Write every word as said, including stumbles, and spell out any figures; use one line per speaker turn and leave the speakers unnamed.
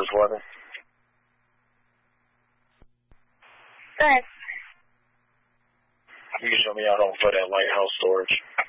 Windows eleven.
Thanks.
You can show me out on foot at Lighthouse Storage.